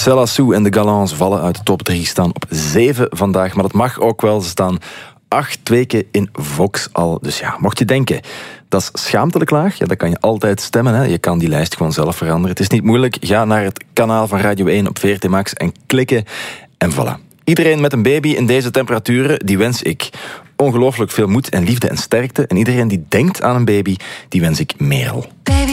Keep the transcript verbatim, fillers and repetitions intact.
Cella Sue en de Galants vallen uit de top drie, staan op zeven vandaag. Maar dat mag ook wel, ze staan acht weken in Vox al. Dus ja, mocht je denken, dat is schaamtelijk laag, ja, dan kan je altijd stemmen. Hè. Je kan die lijst gewoon zelf veranderen. Het is niet moeilijk. Ga naar het kanaal van Radio één op V R T Max en klikken. En voilà. Iedereen met een baby in deze temperaturen, die wens ik ongelooflijk veel moed en liefde en sterkte. En iedereen die denkt aan een baby, die wens ik Merel.